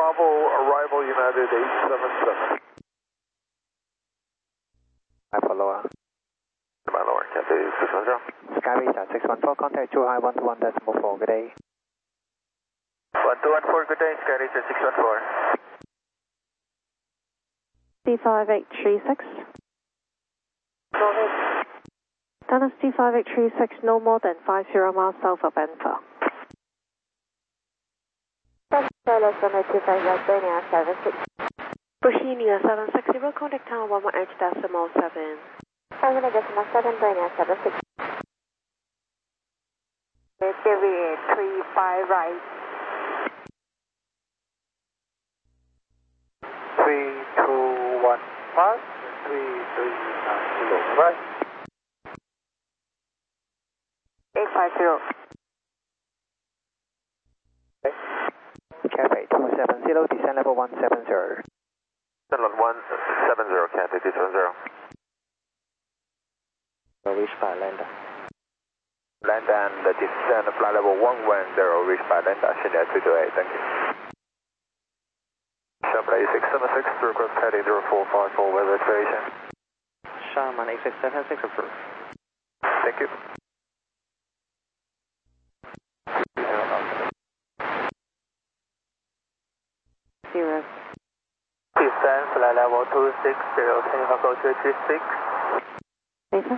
Bravo, arrival United 877. Alpha lower. My lower, Cathay 610. Skyway 614, contact 2-1-1.4, good day. 1214, good day, Skyway 614. D5836. Go ahead. Dallas D5836, no more than 50 miles south of Denver. Dallas 258, Bohemia 760, contact tower 118.7. 118.7, 35 right. 3215, 3390, right. 850. Cathay 270, descend level 170. Level 170, Cathay 270. Reach by land. Land and descend flight level 110, reach by land, 228, thank you. Sharman 8676, request heading 0454, weather station. Sharman 8676, approved. Thank you. Zero. Descend flight level 260, can go to 36. Data.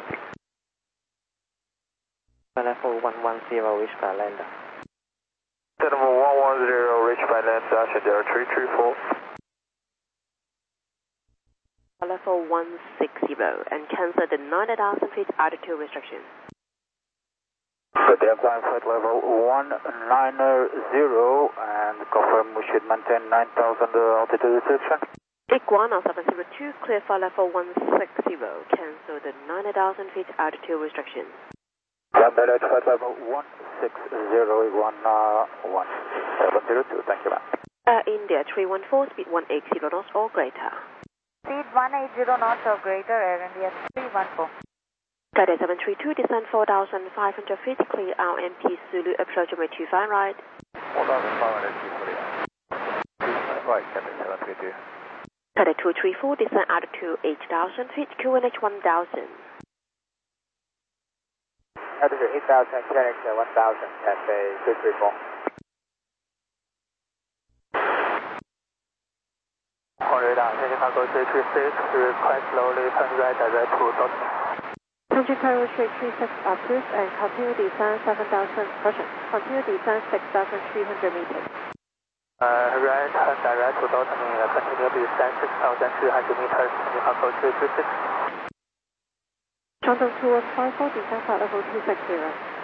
Level 110, reach by land. Level 110, reach by land, 334. Level 160 and cancel the 9,000 feet altitude restriction. Good day, climb flight level 190 and confirm we should maintain 9,000 altitude restriction. Iguana 702, clear for level 160, cancel the 9,000 feet altitude restriction. Climb flight level 160, Iguana 1702, thank you, ma'am. India 314, speed 180 knots or greater. Speed 180 knots or greater, Air India 314. Cathay 732, descend 4,500 feet, clear RMP Zulu, approach runway 25 right. 4,500 feet, right, Cathay 732. Cathay 234, descend altitude 8,000 feet, QNH 1,000. Altitude 8,000, QNH 1,000, Cathay 234. Corridor, Chicago 336, request slowly turn right direct to Dortmund. Country Cairo 336 approved and continue descend 7,000, continue descend 6,300 meters. Right turn direct to Dortmund, continue descend 6,300 meters, Chicago 336. Shandong 2154, descend flight level 260.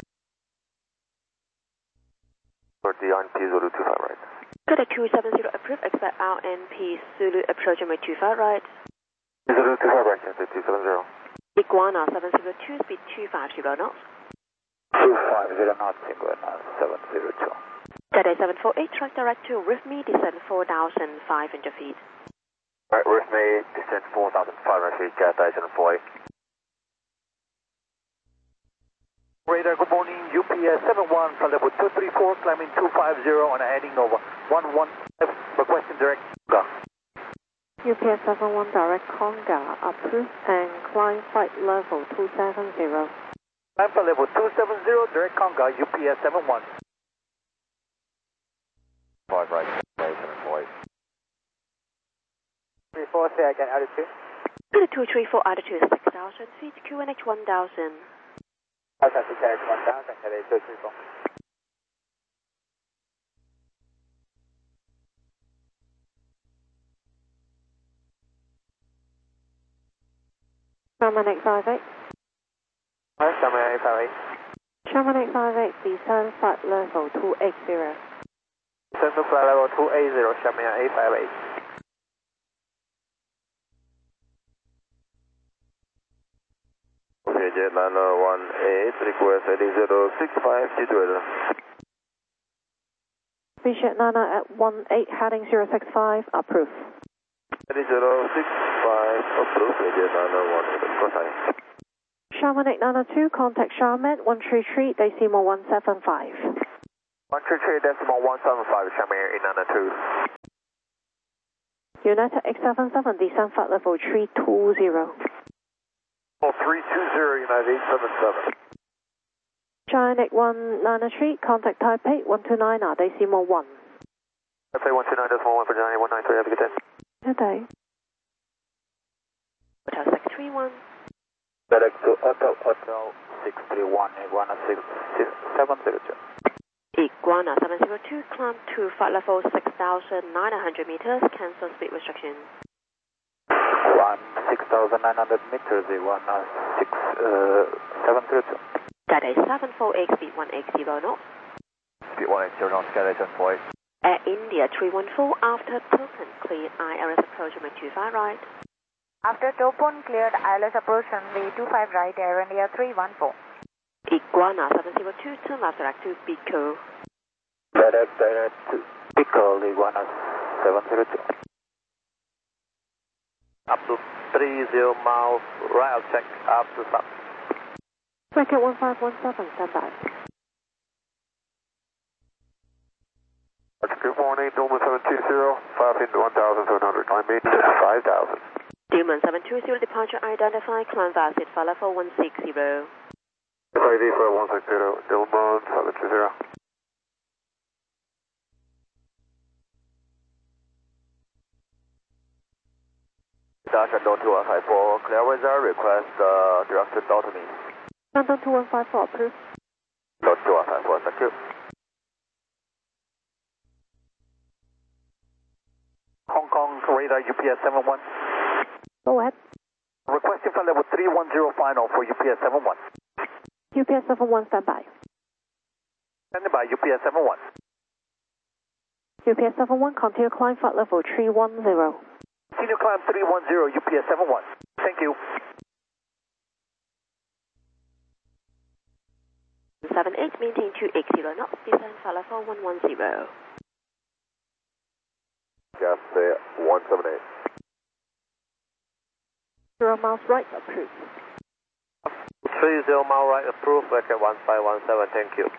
For the RNP Zulu 25 right. Cathay 270 approved, expect RNP Zulu, approach runway 25 right. Zulu 25 right, Cathay 270. Iguana 702, speed 250 knots. 250 knots, Iguana 702. Cathay 748, track direct to Rhythmy, descend 4,500 feet. Right, Rhythmy, descend 4,500 feet, Cathay 748. Radar, good morning, UPS 71, flight level 234, climbing 250 and heading over 115, requesting direct. UPS 71 direct Conga approved and climb flight level 270. Climb flight level 270, direct Conga, UPS 71. 5 right, 748. 34, say again, altitude. 234, altitude 6,000 feet, QNH 1,000. Altitude QNH 1,000, Cathay 234. Sharman 858. Sharman 858. Sharman 858, descend flight level 280. Descend to flight level 280, Sharman 858. Okay, Jetliner 18, request heading 065, situated. Vision Nana at 18, heading 065, approved. Heading 065, approved, Jetliner 18, proceed. Sharman 892, contact Sharman 133, decimal 175. 133, decimal 175, Sharman 892. United X77, descend flight level 320. Oh, 320, United 877. Giant 193, contact Taipei 129, decimal 1. Taipei 129.1 for Giant 193, have a good day. Good day. Hotel 631. FedEx to Hotel 631, Iguana 702. Iguana 702, climb to flight level 6,900 meters, cancel speed restriction. 6,900 meters, Iguana 702. Skyday 748, speed 180 knots. Speed 180 knots, Skyday 748. Air India 314, after token, clear ILS approach runway 25 right. After Topon cleared ILS approach runway 25 right, Air India 314. Iguana 702, turn left direct to Pico. FedEx direct to Pico, Iguana 702. Up to 30 miles, right of check, up to stop. Bracket 1517, stand by. Good morning, Dillman 720, 5 into 1,700, climb main 5,000. Dillman 720, departure identified, climb VASIT, flight level 160. FID for 160, Dillman 720. Dasha Don 2154, clear weather, request directed down to me. London 2154, approved. Don 2154, thank you. Hong Kong radar UPS 71. Go ahead. Requesting flight level 310 final for UPS 71. UPS 71, stand by. Standing by UPS 71. UPS 71, continue climb flight level 310. Continue climb 310 UPS 71. Thank you. 78, maintain 280 knots, descend flight level 110. Gas 178. 0 miles right, approved. 30 mile right, approved, bracket 1517, thank you.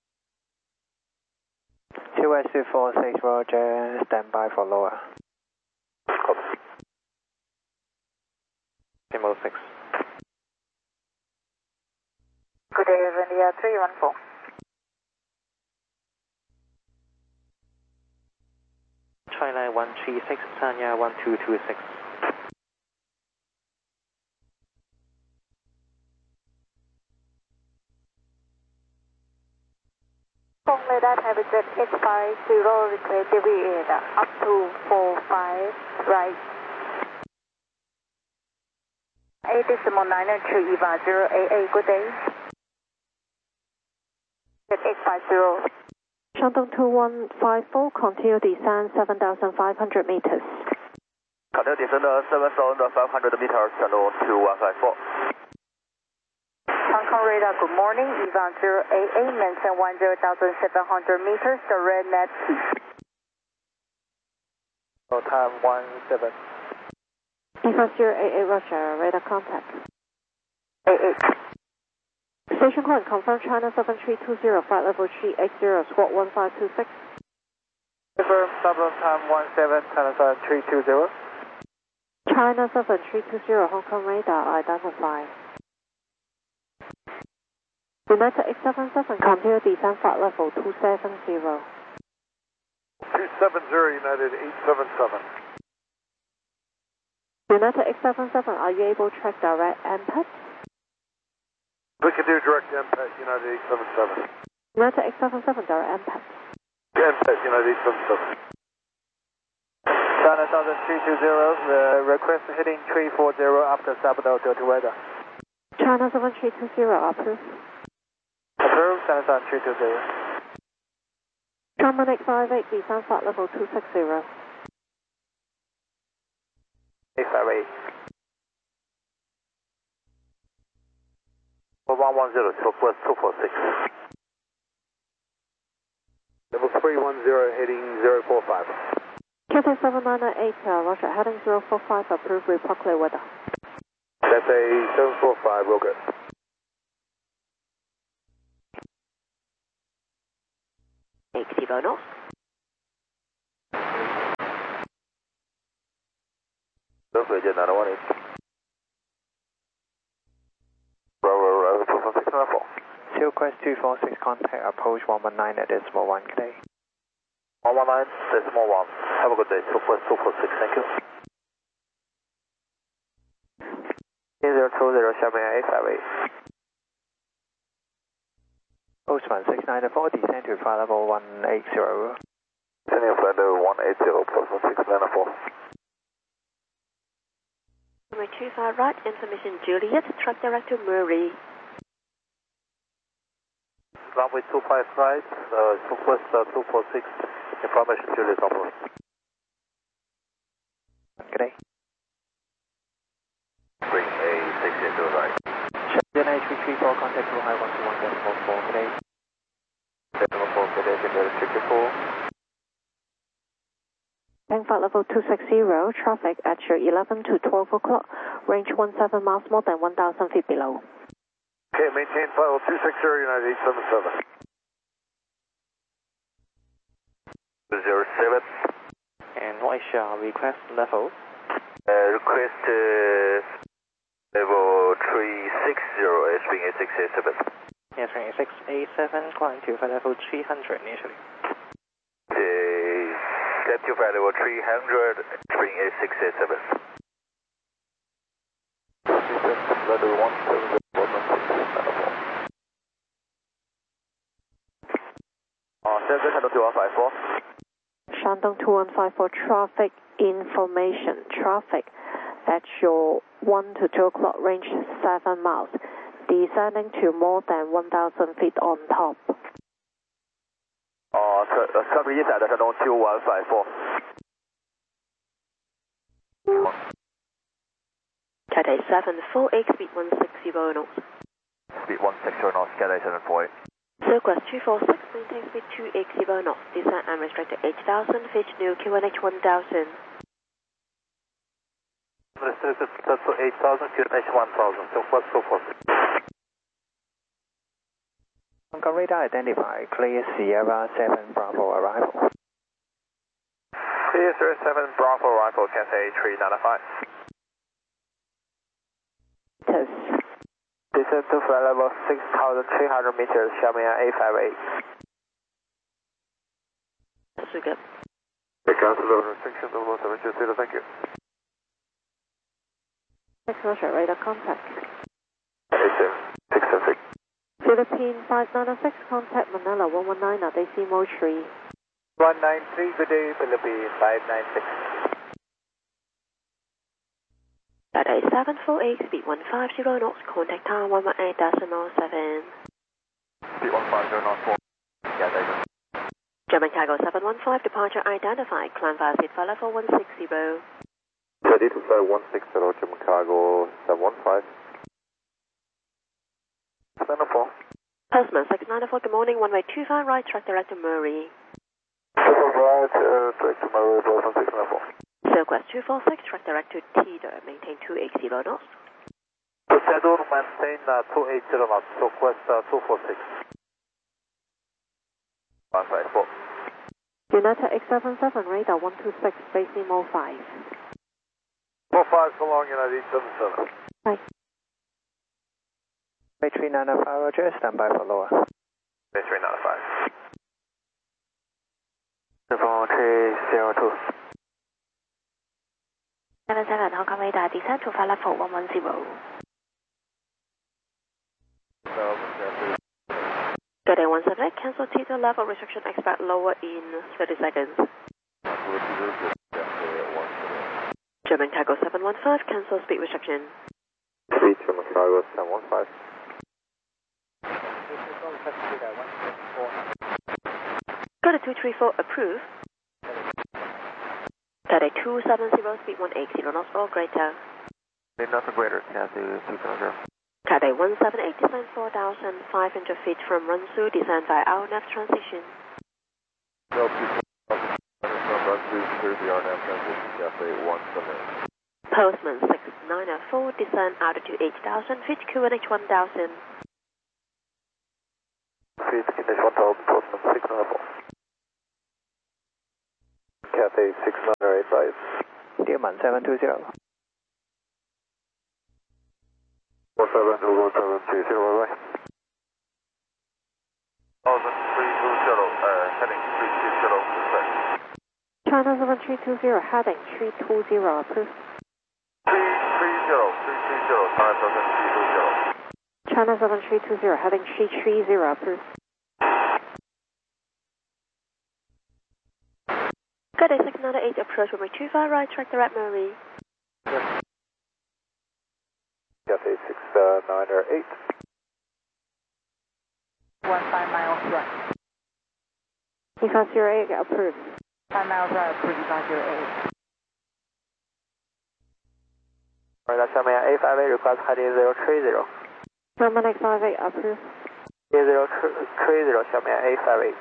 2S246, Roger, stand by for lower. Camo 6. Good day, Air India 314. China 136, Sanya 1226. Hong radar habitat 850, request deviate up to 45 right. 8.993 EVA 088, good day. 850. Shandong 2154, continue descend 7,500 meters. Continue descend 7,500 meters, channel 2154. Hong Kong radar, good morning. EVA 088, maintain 10,700 meters, direct net east. Time 17. Defense 088, Roger, radar contact. 88. Station call and confirm China 7320, flight level 380, squawk 1526. Confirm, Dublin time 17, China 320. China 7320, Hong Kong radar identified. United X77, continue descend flight level 270. 270, United 877. United X77, are you able to track direct MPET? We can do direct MPET, United 877. United X77, direct MPET. MPET, United 877. China 7320, request heading 340 after Sabado to weather. China 7320, approved. Approved, China 7320. Tramman 858, descend flight level 260. 858. 110, Southwest 246. Level 310, heading 045. QT 7998, Roger, heading 045, approved, report clear weather. That's a 745, real good. Knots. 回见918. Bravo, 24694. Silquest 246, contact approach 119 at decimal 1, good day. 119.1. Have a good day. Silquest 246, thank you. 020, 下面 858. Postman 694, descend to flight level 180. Senior flight level 180, Postman 694. Runway 25 right, information Juliet, track direct to Murray. Runway 25 right, Southwest 246, information Juliet Opera. Good day. Bring A6 into the right. Shenzhen H334, contact to high 121.44, good day. Decimal 4, good day, Juliet 64. Bank flight level 260, traffic at your 11 to 12 o'clock, range 17 miles more than 1,000 feet below. Okay, maintain flight level 260, United 877. 07. And what is your request level? Request level 360, S-Wing 8687. Yes, range 687, climb to flight level 300 initially. Left to flight level 300, Spring 8687. Level 170, 2154. Shandong 2154, traffic information. Traffic at your 1 to 2 o'clock, range 7 miles. Descending to more than 1,000 feet on top. Traffic inside Shandong 2154. Cathay 748, speed 160 knots. Speed 160 knots, Cathay 748. Silquest 246, maintain speed 280 knots. Descend and restrict to 8,000 feet, new QNH 1,000. Restricted to 8,000, QNH 1,000, Southwest 246. Hong radar identify, clear Sierra 7 Bravo arrival. Clear Sierra 7 Bravo arrival, Cathay 395. Test. Descend to flight level 6,300 meters, Xiamen 858. Sugar. Cancel the restriction to 720, thank you. 6 Roger, radar contact. 676. Philippine 596, contact Manila 119 at Decimal 3. 193, good day, Philippine 596. Cathay 748, speed 150 knots, contact tower 118.07. Speed 150 knots, 4. Cathay. German Cargo 715, departure identified, climb via seat flight level 160. Ready to fly 160, German Cargo 715. 704. Postman 694, good morning, runway 25 right, track direct to Murray. Right, direct to Murray, Postman 694. Silquest 246, track direct to Teeter, maintain 280 knots. Schedule maintain 280 knots, Southwest 246. 154. United 877, radar 126, decimal 5. 45 so long, United 877. Bye. 395, Roger, stand by for lower. 395. 302. 77, Hong Kong radar, descend to flight level 110. Good day 178, cancel Teeter level restriction, expect lower in 30 seconds. German Cargo 715, cancel speed restriction. Speed German Cargo 715. Got a 234, approve. Got a 270, speed 180 knots or greater. Nothing greater, Cathay 270. Got a 178, descend 4,500 feet from Runsu, descend by RNAV transition. No, run through clear the RNAV transition, Cathay 178. Postman 694, descend altitude 8,000 feet, QNH 1,000. Feet, QNH 1,000, Postman 694. Cathay 6985. Dearman 720. 1730, bye-bye. 320, heading 320, China 7320, heading 320, approved. 330, China 7320. China 7320, heading 330, approved. Good day, 698, approach runway 25 right, track direct Merrily. Cathay 698. 15 miles right. 2508, approved. 5 miles right, approved 2508. Alright, that's Xiamen A58, request heading 030. German X58, approved. 030, Xiamen A58.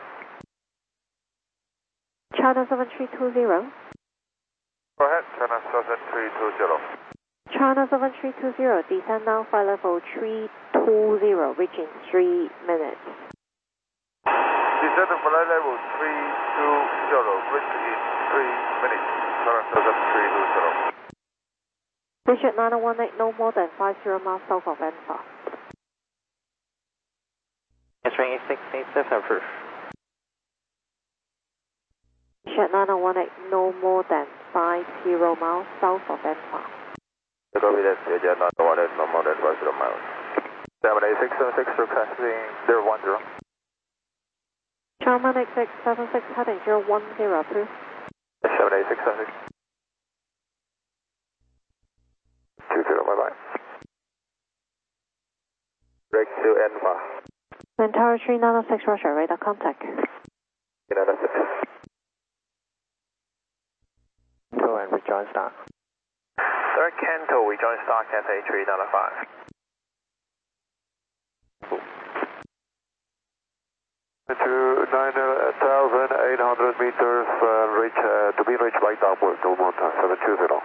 China 7320. Go ahead, China 7320. China 7320, descend now, flight level 320, reaching 3 minutes. Descend to flight level 320, reach in 3 minutes. China 7320. Bridget 9018, no more than 50 miles south of Anfa. Answering 8687, approved. Bridget 9018, no more than 50 miles south of Anfa. Copy that, Jet 918, no more than 50 miles. 78676, requesting 010. German X676, heading 010, approved. 78676. 20, bye-bye. Break to Alpha. Wind Tower 396, Roger, radar contact. 396. Go and rejoin star. Third Canto, we join Star Cathay 395. To 9,800 meters, to be reached by downward, Delmonte 720.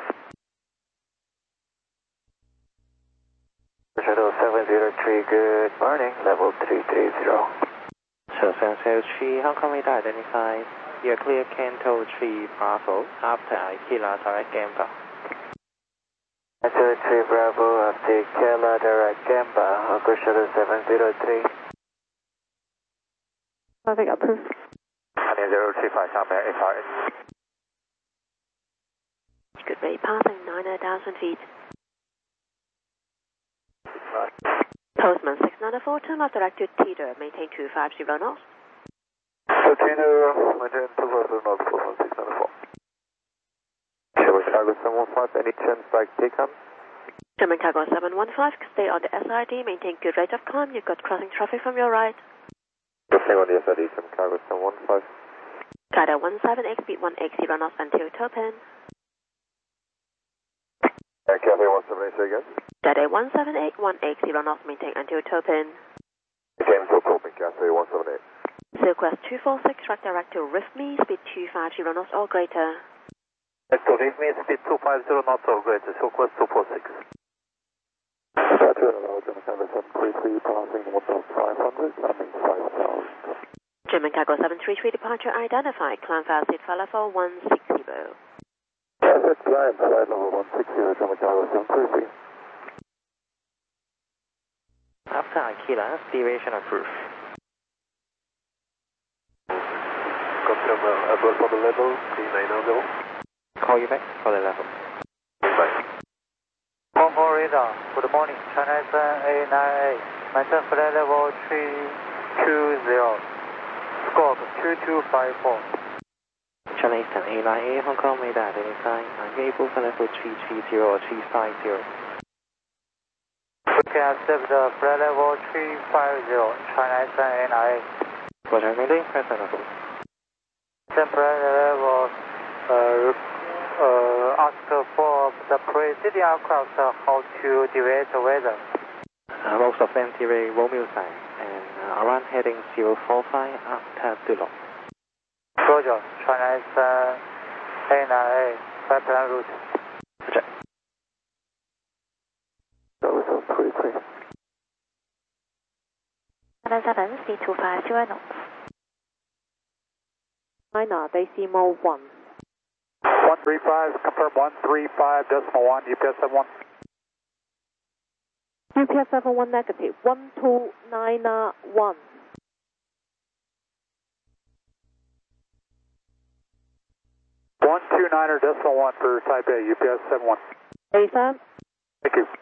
Shadow 703, good morning, level 330. So 703, Hong Kong radar identified. You're clear Canto 3 Bravo after Aquila direct Gamba. 3 Bravo after Aquila direct Gamba, Hawker Shadow 703. Traffic approved. 035, Xiamen A58. Good day, passing 9,000 feet. Postman 694, turn left direct to Teeter, maintain 250 knots. Teeter, maintain 250 knots, Postman 694. Chicago 715, any chance back takeoff? German Cargo 715, stay on the SID, maintain good rate of climb, you've got crossing traffic from your right. Stay on the SID, Chicago 715. Qatar 17X, speed 180 knots until toe pin. Cathay 178, say again. Qatar 178, 180 knots, maintain until toe pin. Again, so coping, Cathay 178. Silkwest 246, track direct to Rifme, speed 250 knots or greater. Let's go, Rifme, speed 250 knots or greater, Silkwest 246. Roger, German Cargo 733, passing 1,500, landing 5,000. German Cargo 733, departure identified, climb fast, seat flight level 160. Let's climb, flight level 160, German Cargo 733. After Aquila, deviation approved. Confirm abort for the level, 390 level. Call you back for the level. Bye. Hong Kong radar, good morning, China A98, maintain flight level 320, squawk 2254. China Eastern A98, Hong Kong radar identified. Unable for level 330 or 350. We can accept the flight level 350, China A98. Roger, maintain present level. Flight level, ask for the preceding aircraft how to deviate the weather. Most of them deviate Romeo side and around heading 045 after Dulong. Roger, China A98, flight plan route. Roger. That was 33. 77, speed 250 knots. China Decimal 1. 135, confirm 135.1, GPS 71. UPS 71 negative, 12991. 129.1 for Taipei, UPS 71. Affirm. Thank you.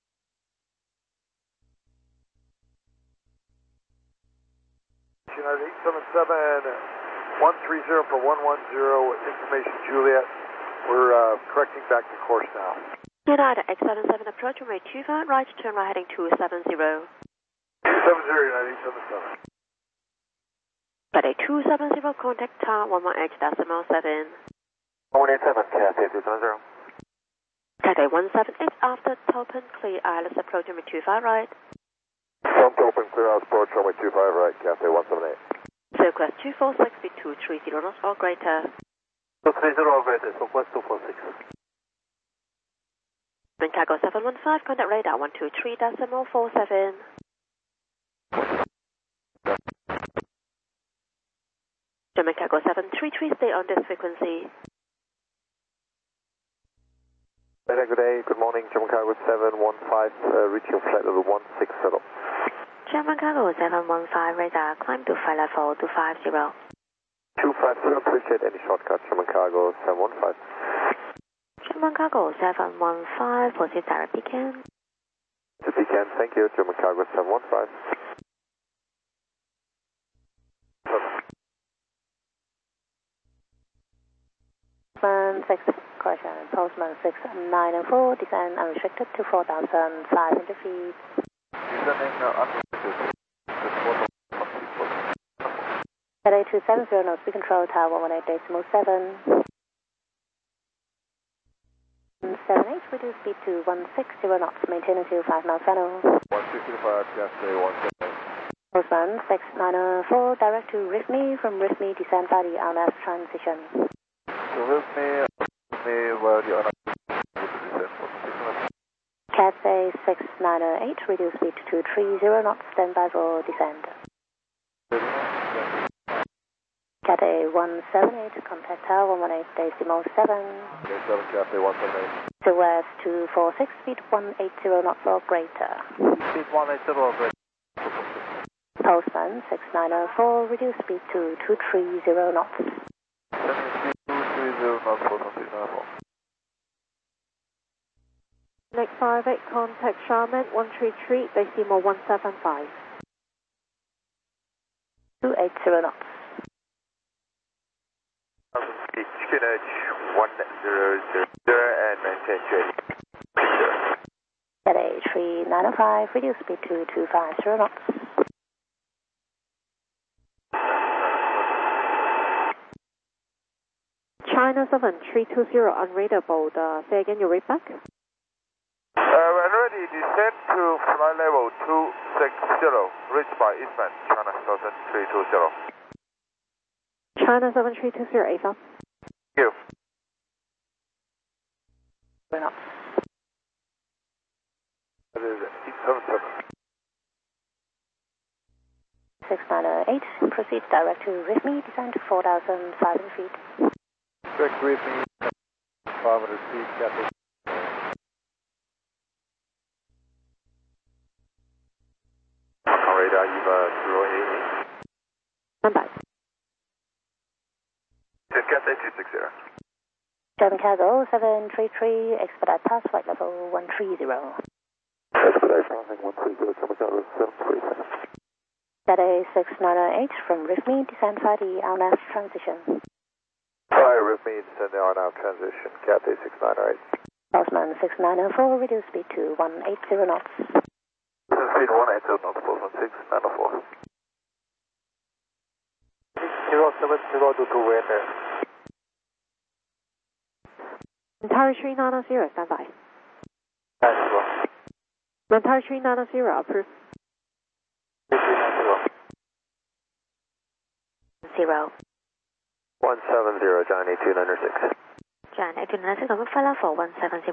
United 877, 130 for 110, information Juliet. We're correcting back to course now. United 877 approach runway 25 right, turn right heading 270. 270, United 877. Cathay 270, contact tower 118.7. 187, Cathay 270. Cathay 178 after Tolpan, clear ILS approach runway 25 right. From Tolpan, clear out approach runway 25 right, Cathay 178. Southwest 246, speed 230 knots or greater. 230 or greater, Southwest 246. Chicago 715, contact radar 123.47. German Chicago 733, stay on this frequency. Good day, good morning, German Cargo 715, reaching flight level 160. German Cargo 715, radar, climb to flight level 250. 250, appreciate any shortcut, German Cargo 715. German Cargo 715, proceed direct beacon. To beacon, thank you, German Cargo 715. Postman 6, correction, Postman 6904, descend unrestricted to 4,500 feet. Descending unrestricted. Cathay 270, no speed control, tower 118.7. 78, reduce speed to 160 knots, maintain until 5 miles final. 165, Cathay 178. Postman 6904, direct to RIFME, from RIFME descend by the RMS transition. So RIFME via the RMS. Cathay 6908, reduce speed to 230 knots, stand by for descent. Cathay 178, contact tower 118.7. Okay, 7 Cathay 178. Southwest 246, speed 180 knots or greater. Speed 180 or greater. Postman 6904, reduce speed to 230 knots. Sending speed 230 knots for 694. Next 58, contact Charmin 133, decimal 175. 280 knots. Chicken Edge 100 and maintain trade. Cathay 3905, reduce speed to 250 knots. China 7320, unreadable. Say again, you read back? When ready, descend to flight level 260, reached by Eastman, China 7320. China 7320, Ava. Thank you. Knots. That is 877. 6908, proceed direct to RIFME, descend to 4,500 feet. Direct RIFME, 500 feet, Cathay. Radar, EVA 088. Stand by. Cathay 260. German Cargo 733, expedite pass flight level 130. Expedite passing 130, German Cargo 733. Cathay 6908, from RIFME, descend via the RMS transition. Fire RIFME, descend the RNAV transition, Cathay 6908. Postman 6904, reduce speed to 180 knots. Speed 180 knots, Postman 6904. 070 to weather. Entire 3990, stand by. Nice. Entire 3990, approved. 0. 170, Johnny 296. John 896, over flight level 170.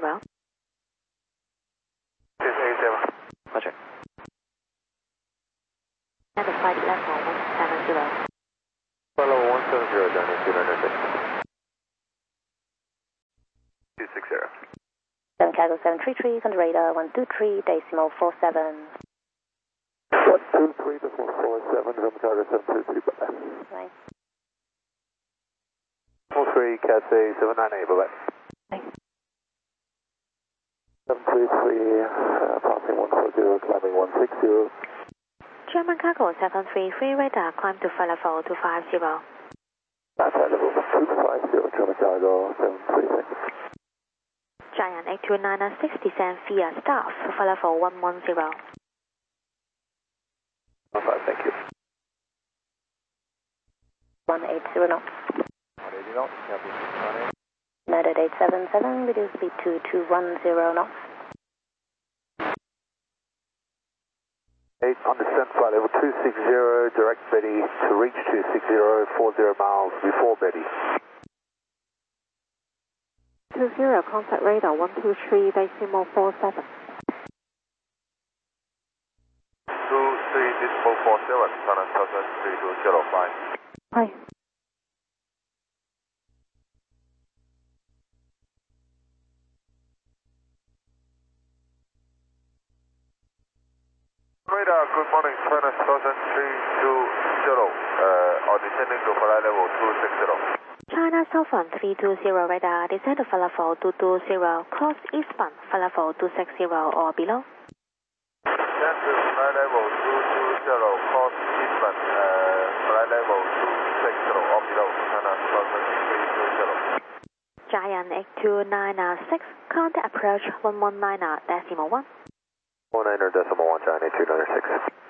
287. Roger. And the flight level 170. Flight level 170, Johnny 296. 260. Cargo 733, on the radar 123.47. 123.47, Cargo 733, bye. Right. 3, Cathay 798, bye-bye. Bye. 733, passing 140, climbing 160. German Cargo 733 radar, climb to flight level 250. Flight level 250, German Cargo 733. Giant 829 descend via staff, flight level 110. 15, thank you. 180 knots. 180 knots, copy. United 877, reduce speed to 210 knots. 8 on descent, flight level 260, direct Betty to reach 260, 40 miles before Betty. 20, contact radar 123.47. 23.47, China Southern 3205. Hi. Radar, good morning, China Southern 320, descending to flight level 260. China Southern 320 radar, descend to flight level 220, cross eastbound, flight level 260 or below. Descend to flight level 220, cross eastbound, flight level 260 or below, China Southern 320. Giant 8296, contact approach 119.1. 19.1, Giant 8296.